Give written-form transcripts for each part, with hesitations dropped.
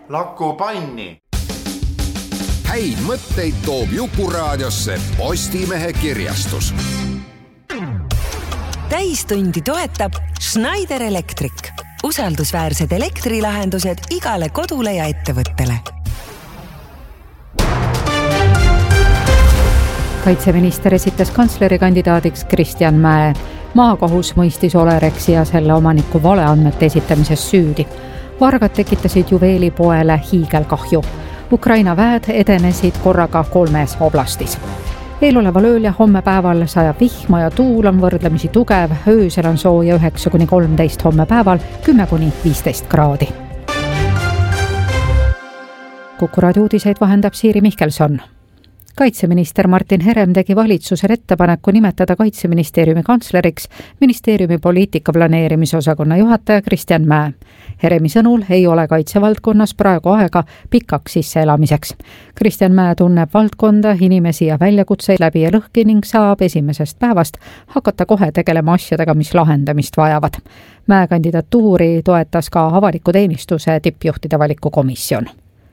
lakupanni. Häid mõtteid toob Jukuraadiosse Postimehe kirjastus. Täistundi toetab Schneider Electric. Usaldusväärsed elektrilahendused igale kodule ja ettevõttele. Kaitseminister esitas kantsleri kandidaadiks Kristjan Mäe. Maakohus mõistis Olerexi ja selle omaniku valeandmete esitamises süüdi. Vargad tekitasid juveelipoele hiigelkahju. Ukraina väed edenesid korraga 3 oblastis. Eeloleval ööl ja homme päeval sajab vihma ja tuul on võrdlemisi tugev. Öösel on sooja 9-13, homme päeval 10-15 kraadi. Kuku raadio uudiseid vahendab Siiri Mihkelson. Kaitseminister Martin Herem tegi valitsusele ettepaneku nimetada Kaitseministeeriumi kantsleriks ministeeriumi poliitika planeerimisosakonna juhataja Kristjan Mäe. Heremi sõnul ei ole kaitsevaldkonnas praegu aega pikaks sisseelamiseks. Kristjan Mäe tunneb valdkonda, inimesi ja väljakutseid läbi ja lõhki ning saab esimesest päevast hakata kohe tegelema asjadega, mis lahendamist vajavad. Mäe kandidatuuri toetas ka avaliku teenistuse tippjuhtide valikukomisjon.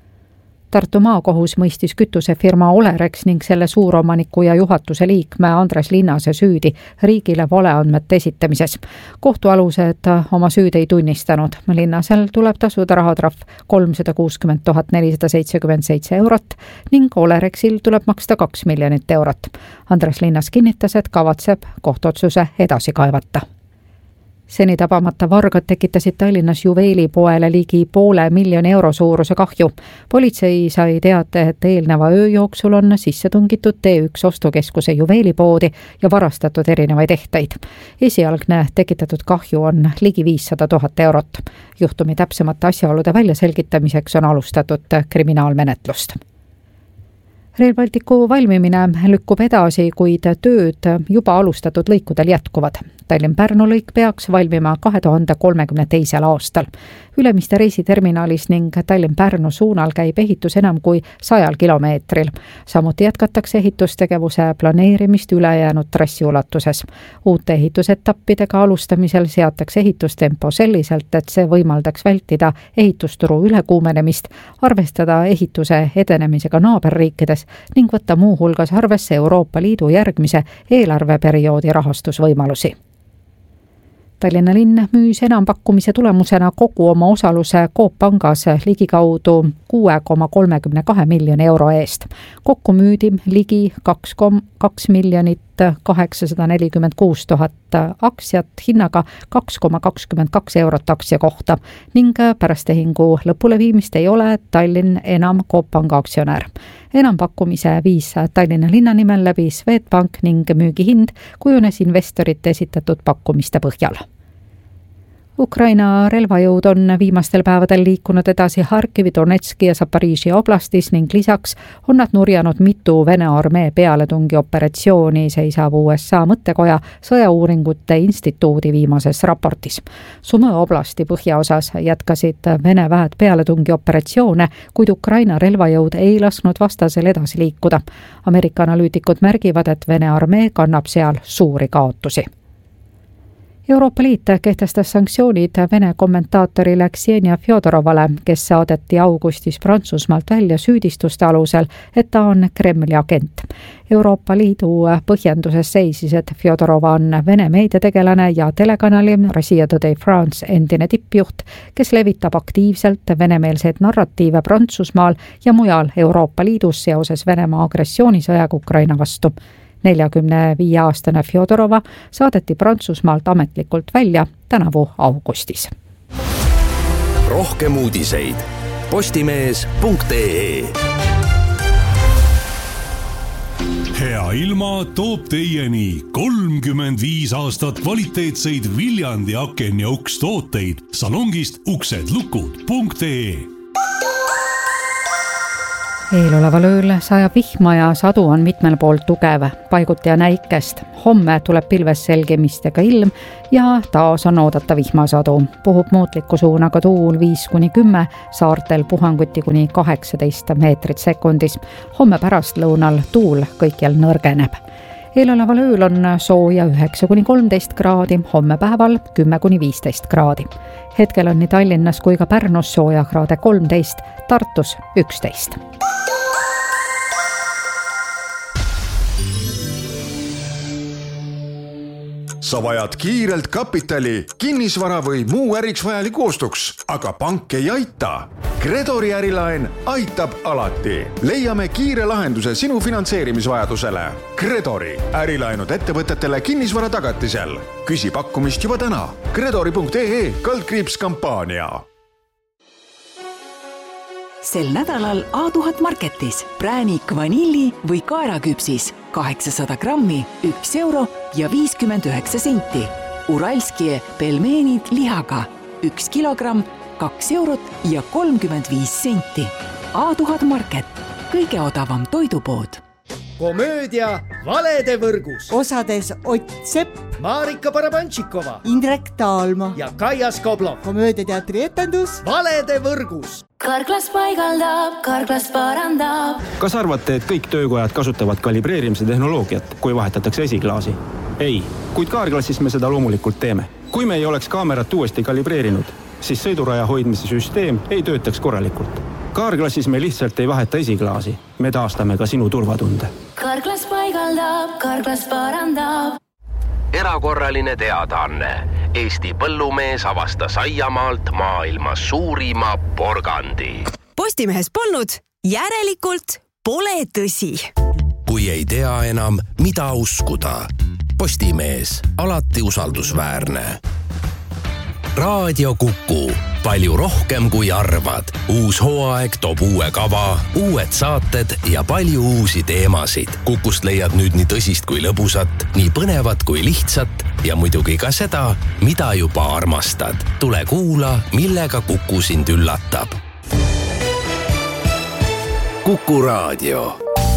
Tartu maakohus mõistis kütusefirma Olerex ning selle suuromaniku ja juhatuse liikme Andres Linnase süüdi riigile valeandmete esitamises. Kohtualused oma süüd ei tunnistanud. Linnasel tuleb tasuda rahatrahv 360 477 eurot ning Olerexil tuleb maksta 2 miljonit eurot. Andres Linnas kinnitas, et kavatseb kohtuotsuse edasi kaevata. Seni tabamata vargad tekitasid Tallinnas juveelipoele ligi 500 000 euro suuruse kahju. Politsei sai teate, et eelneva öö jooksul on sisse tungitud T1 ostukeskuse juveelipoodi ja varastatud erinevaid ehteid. Esialgne tekitatud kahju on ligi 500 000 eurot. Juhtumi täpsemate asjaolude väljaselgitamiseks on alustatud kriminaalmenetlust. Rail Balticu valmimine lükkub edasi, kuid tööd juba alustatud lõikudel jätkuvad. Tallinn-Pärnu lõik peaks valmima 2032. aastal. Ülemiste reisiterminalis ning Tallinn-Pärnu suunal käib ehitus enam kui 100 kilomeetril. Samuti jätkatakse ehitustegevuse planeerimist ülejäänud trassi ulatuses. Uute ehitusetappidega alustamisel seatakse ehitustempo selliselt, et see võimaldaks vältida ehitusturu ülekuumenemist, arvestada ehituse edenemisega naaberriikides ning võtta muu hulgas arvesse Euroopa Liidu järgmise eelarveperioodi rahastusvõimalusi. Tallinna linn müüs enampakkumise tulemusena kogu oma osaluse Coop Pangas ligikaudu 6,32 miljoni euro eest. Kokku müüdi ligi 2 846 000 aktsiat hinnaga 2,22 eurot aktsia kohta ning pärast tehingu lõpuleviimist ei ole Tallinn enam Coop Panga aktsionär. Enampakkumise viis Tallinna linna nimel läbi Swedbank ning müügihind kujunes investorite esitatud pakkumiste põhjal. Ukraina relvajõud on viimastel päevadel liikunud edasi Harkivi, Donetski ja Zaporižžja oblastis ning lisaks on nad nurjanud mitu Vene armee pealetungi operatsiooni, seisab USA mõttekoja sõjauuringute instituudi viimases raportis. Sumõ oblasti põhjaosas jätkasid Vene väed pealetungi operatsioone, kuid Ukraina relvajõud ei lasknud vastasel edasi liikuda. Ameerika analüütikud märgivad, et Vene armee kannab seal suuri kaotusi. Euroopa Liit kehtestas sanktsioonid Vene kommentaatorile Ksenia Fjodorovale, kes saadeti augustis Prantsusmaalt välja süüdistuste alusel, et ta on Kremli agent. Euroopa Liidu põhjenduses seisis, et Fjodorova on Vene meediategelane ja telekanali Russia Today France endine tippjuht, kes levitab aktiivselt venemeelseid narratiive Prantsusmaal ja mujal Euroopa Liidus seoses Venemaa agressioonisõjaga Ukraina vastu. 45-aastane Fjodorova saadeti Prantsusmaalt ametlikult välja tänavu augustis. Rohkem uudiseid postimees.ee. Hea ilma toob teieni 35 aastat kvaliteetseid Viljandi aken- ja ukstooteid salongist uksedlukud.ee. Eeloleval ööl sajab vihma ja sadu on mitmel pool tugev, paiguti ja näikest. Homme tuleb pilves selgemistega ilm ja taas on oodata vihmasadu. Puhub muutliku suunaga tuul 5-10, saartel puhanguti kuni 18 meetrit sekundis. Homme pärastlõunal tuul kõikjal nõrgeneb. Eeloleval ööl on sooja 9-13 kraadi, homme päeval 10-15 kraadi. Hetkel on nii Tallinnas kui ka Pärnus sooja kraade 13, Tartus 11. Sa vajad kiirelt kapitali, kinnisvara või muu äriks vajaliku ostuks, aga pank ei aita. Gredori ärilaen aitab alati. Leiame kiire lahenduse sinu finantseerimisvajadusele. Gredori ärilaenud ettevõtetele kinnisvara tagatisel. Küsi pakkumist juba täna. Gredori.ee/kampaania. Sel nädalal A1000 Marketis präänik vanilli või kaeraküpsis 800 grammi, 1 euro ja 59 senti. Uralskie pelmeenid lihaga 1 kilogramm, 2 eurot ja 35 senti. A1000 Market, kõige odavam toidupood. Komöödia Valede võrgus. Osades Ott Sepp, Marika Barabantšikova, Indrek Taalma ja Kaia Skoblov. Komöödiateatri etendus Valede võrgus. Karklas paigaldab, Karklas parandab. Kas arvate, et kõik töökojad kasutavad kalibreerimise tehnoloogiat, kui vahetatakse esiklaasi? Ei, kuid Kaarklassis me seda loomulikult teeme. Kui me ei oleks kaamerat uuesti kalibreerinud, siis sõiduraja hoidmise süsteem ei töötaks korralikult. Kaarklassis me lihtsalt ei vaheta esiklaasi. Me taastame ka sinu turvatunde. Karklas paigaldab, Karklas parandab. Erakorraline teadaanne. Eesti põllumees avastas aiamaalt maailma suurima porgandi. Postimehes polnud, järelikult pole tõsi. Kui ei tea enam, mida uskuda. Postimees, alati usaldusväärne. Raadio Kuku. Palju rohkem kui arvad. Uus hooaeg toob uue kava, uued saated ja palju uusi teemasid. Kukust leiad nüüd nii tõsist kui lõbusat, nii põnevat kui lihtsat ja muidugi ka seda, mida juba armastad. Tule kuula, millega Kuku sind üllatab. Kuku Raadio.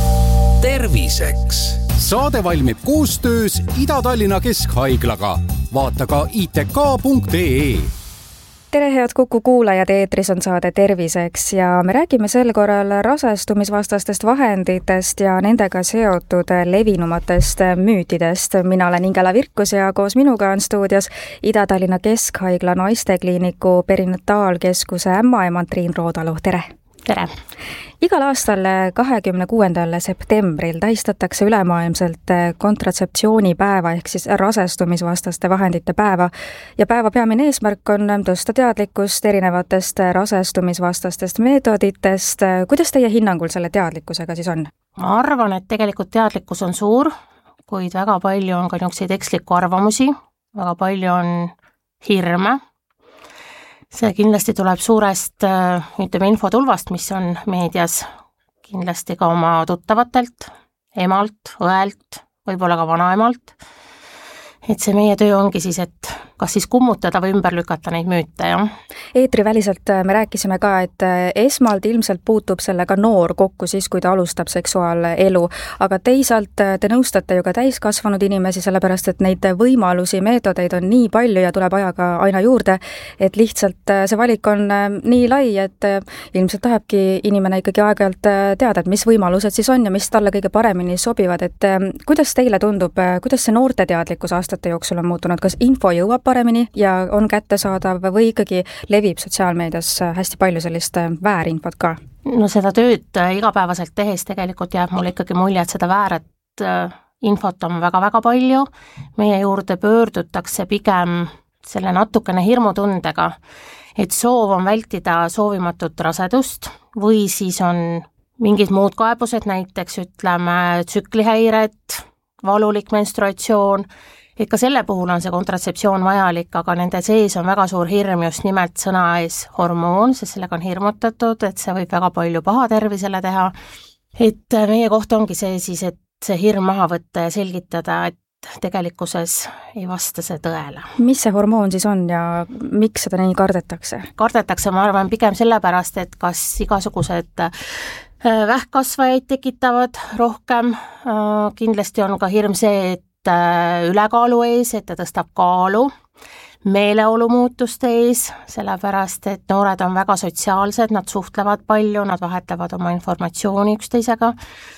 Terviseks. Saade valmib koostöös Ida-Tallinna Keskhaiglaga. Vaata ka itk.ee. Tere, head Kuku kuulajad, eetris on saade Terviseks ja me räägime sel korral rasestumisvastastest vahenditest ja nendega seotud levinumatest müütidest. Mina olen Ingela Virkus ja koos minuga on stuudios Ida-Tallinna Keskhaigla naistekliiniku perinataalkeskuse ämmaemand Triin Roodalu. Tere! Tere! Igal aastal 26. septembril tähistatakse ülemaailmselt kontratseptsioonipäeva ehk siis rasestumisvastaste vahendite päeva ja päeva peamine eesmärk on tõsta teadlikkust erinevatest rasestumisvastastest meetoditest. Kuidas teie hinnangul selle teadlikkusega siis on? Ma arvan, et tegelikult teadlikkus on suur, kuid väga palju on ka niisuguseid eksliku arvamusi, väga palju on hirme. See kindlasti tuleb suurest infotulvast, mis on meedias, kindlasti ka oma tuttavatelt, emalt, õelt, võib-olla ka vanaemalt. Et see meie töö ongi siis, et kas siis kummutada või ümber lükata neid müüte, jah? Eetriväliselt me rääkisime ka, et esmalt ilmselt puutub sellega noor kokku siis, kui ta alustab seksuaalelu, aga teisalt te nõustate ju ka täiskasvanud inimesi, sellepärast et neid võimalusi, meetodeid on nii palju ja tuleb ajaga aina juurde, et lihtsalt see valik on nii lai, et ilmselt tahabki inimene ikkagi aeg-ajalt teada, et mis võimalused siis on ja mis talle kõige paremini sobivad, et kuidas teile tundub, kuidas see noorte teadlikkus aastate jooksul on muutunud, kas info jõuab paremini ja on kättesaadav või ikkagi levib sotsiaalmeedias hästi palju sellist väärinfot ka? No seda tööd igapäevaselt tehes tegelikult jääb mulle ikkagi mulje, et seda vääret infot on väga-väga palju. Meie juurde pöördutakse pigem selle natukene hirmutundega, et soov on vältida soovimatut rasedust või siis on mingid muud kaebused, näiteks ütleme tsüklihäired, valulik menstruatsioon, et ka selle puhul on see kontratseptsioon vajalik, aga nende sees on väga suur hirm just nimelt sõna ees hormoon, sest sellega on hirmutatud, et see võib väga palju paha tervisele teha. Et meie koht ongi see siis, et see hirm maha võtta ja selgitada, et tegelikkuses ei vasta see tõele. Mis see hormoon siis on ja miks seda nii kardetakse? Kardetakse, ma arvan, pigem sellepärast, et kas igasugused vähkkasvajaid tekitavad rohkem, kindlasti on ka hirm see, et ülekaalu ees, et ta tõstab kaalu, meeleolu muutuste ees, sellepärast, et noored on väga sotsiaalsed, nad suhtlevad palju, nad vahetavad oma informatsiooni üksteisega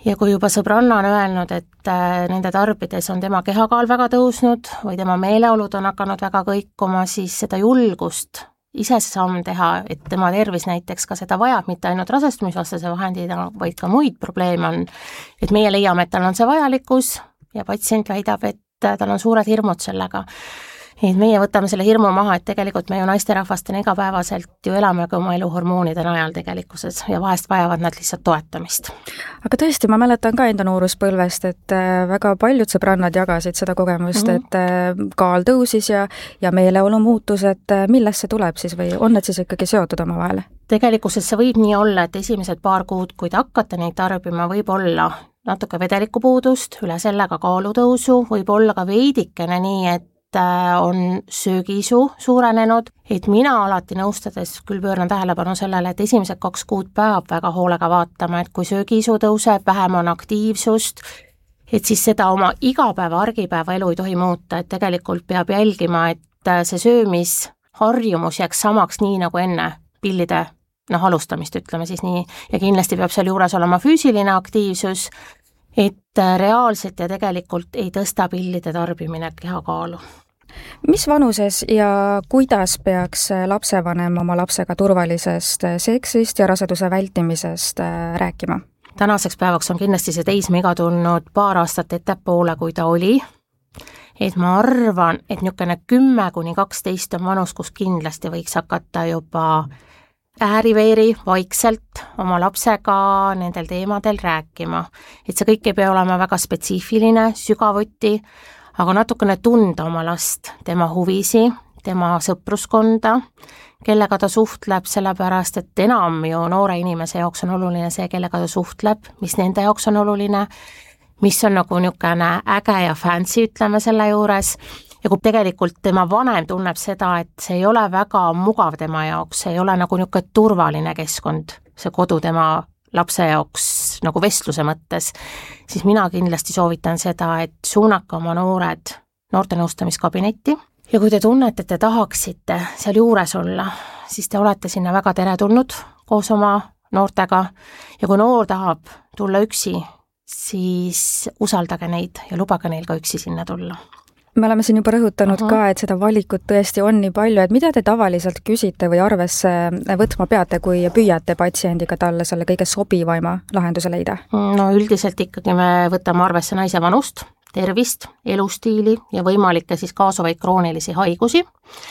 ja kui juba sõbranna on öelnud, et nende tarbides on tema kehakaal väga tõusnud või tema meeleolud on hakanud väga kõikuma, siis seda julgust ise see samm teha, et tema tervis näiteks ka seda vajab, mitte ainult rasestumisvastase vahendina, vaid ka muid probleeme on, et meie leiame, et tal on see vajalikkus ja patsient väidab, et tal on suured hirmud sellega. Et meie võtame selle hirmu maha, et tegelikult me ju naisterahvastena igapäevaselt ju elame ka oma elu hormoonide najal tegelikkuses ja vahest vajavad nad lihtsalt toetamist. Aga tõesti, ma mäletan ka enda nooruspõlvest, et väga paljud sõbrannad jagasid seda kogemust, et kaal tõusis ja meeleolu muutus, et millest see tuleb siis või on need siis ikkagi seotud omavahel? Tegelikkuses see võib nii olla, et esimesed paar kuud, kui te hakkate neid tarbima, võib olla natuke vedelikupuudust, üle selle ka kaalutõusu, võib olla ka veidikene nii, et on söögiisu suurenenud, et mina alati nõustades küll pööran tähelepanu sellele, et esimesed 2 kuud peab väga hoolega vaatama, et kui söögiisu tõuseb, vähem on aktiivsust, et siis seda oma igapäeva, argipäeva elu ei tohi muuta, et tegelikult peab jälgima, et see söömisharjumus jääks samaks nii nagu enne pillide alustamist, ütleme siis nii, ja kindlasti peab seal juures olema füüsiline aktiivsus, et reaalselt ja tegelikult ei tõsta pillide tarbimine kehakaalu. Mis vanuses ja kuidas peaks lapsevanem oma lapsega turvalisest seksist ja raseduse vältimisest rääkima? Tänaseks päevaks on kindlasti see teismeiga tulnud paar aastat ettepoole, kui ta oli. Et ma arvan, et niisugune 10–12 on vanus, kus kindlasti võiks hakata juba ääriveeri vaikselt oma lapsega nendel teemadel rääkima. Et see kõik ei pea olema väga spetsiifiline, sügavuti, aga natukene tunda oma last, tema huvisi, tema sõpruskonda, kellega ta suhtleb, sellepärast et enam ju noore inimese jaoks on oluline see, kellega ta suhtleb, mis nende jaoks on oluline, mis on nagu niisugune äge ja fancy, ütleme selle juures. Ja kui tegelikult tema vanem tunneb seda, et see ei ole väga mugav tema jaoks, see ei ole nagu niisugune turvaline keskkond, see kodu tema lapse jaoks nagu vestluse mõttes, siis mina kindlasti soovitan seda, et suunake oma noored noortenõustamiskabinetti ja kui te tunnete, et te tahaksite seal juures olla, siis te olete sinna väga teretulnud koos oma noortega ja kui noor tahab tulla üksi, siis usaldage neid ja lubage neil ka üksi sinna tulla. Me oleme siin juba rõhutanud ka, et seda valikut tõesti on nii palju, et mida te tavaliselt küsite või arvesse võtma peate, kui püüate patsiendiga talle selle kõige sobivaima lahenduse leida? No üldiselt ikkagi me võtame arvesse naise vanust, tervist, elustiili ja võimalikke siis kaasuvaid kroonilisi haigusi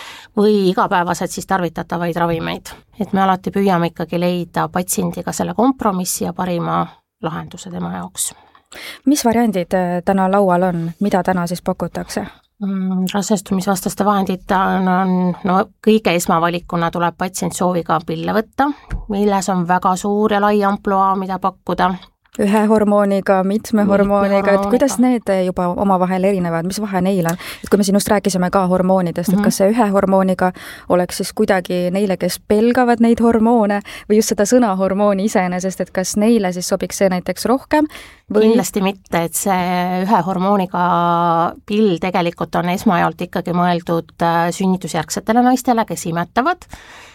või igapäevaselt siis tarvitatavaid ravimeid. Et me alati püüame ikkagi leida patsiendiga selle kompromissi ja parima lahenduse tema jaoks. Mis variandid täna laual on, mida täna siis pakutakse? Rasestumisvastaste vahendid on kõige esmavalikuna tuleb patsient sooviga pille võtta, milles on väga suur ja lai ampluaa, mida pakkuda. Ühe hormooniga, mitme hormooniga, et kuidas need juba omavahel erinevad, mis vahe neil on? Et kui me siin just rääkisime ka hormoonidest, et kas see ühe hormooniga oleks siis kuidagi neile, kes pelgavad neid hormoone või just seda sõna hormooni iseenesest, et kas neile siis sobiks see näiteks rohkem? Või... Kindlasti mitte, et see ühe hormooniga pill tegelikult on esmajalt ikkagi mõeldud sünnitusjärgsetele naistele, kes imetavad,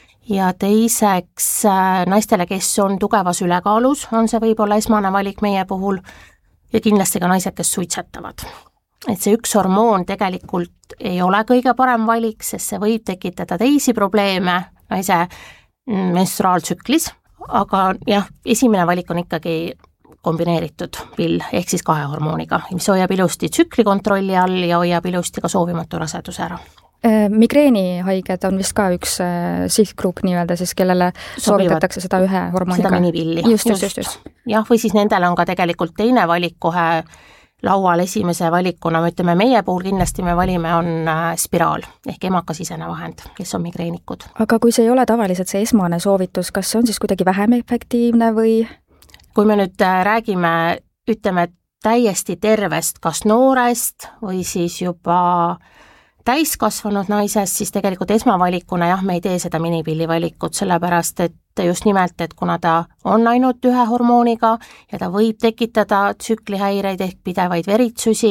ja teiseks naistele, kes on tugevas ülekaalus, on see võib-olla esmane valik meie puhul ja kindlasti ka naised, kes suitsetavad. Et see üks hormoon tegelikult ei ole kõige parem valik, sest see võib tekitada teisi probleeme naise menstruaaltsüklis, aga jah, esimene valik on ikkagi kombineeritud pill ehk siis 2 hormooniga, mis hoiab ilusti tsükli kontrolli all ja hoiab ilusti ka soovimatu raseduse ära. Migreenihaiged on vist ka üks sihtgrupp nii-öelda, siis kellele soovitatakse seda ühe hormooniga. Seda minipilli. Just. Jah, või siis nendele on ka tegelikult teine valik kohe laual esimese valikuna, me ütleme meie puhul kindlasti me valime on spiraal ehk emakasisene vahend, kes on migreenikud. Aga kui see ei ole tavaliselt see esmane soovitus, kas see on siis kuidagi vähem efektiivne või? Kui me nüüd räägime, ütleme täiesti tervest, kas noorest või siis juba täiskasvanud naisest, siis tegelikult esmavalikuna jah, me ei tee seda minipilli valikut, sellepärast et just nimelt, et kuna ta on ainult ühe hormooniga ja ta võib tekitada tsüklihäireid ehk pidevaid veritsusi,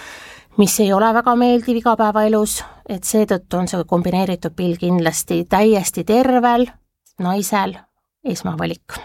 mis ei ole väga meeldiv igapäevaelus, et seetõttu on see kombineeritud pill kindlasti täiesti tervel naisel esmavalik.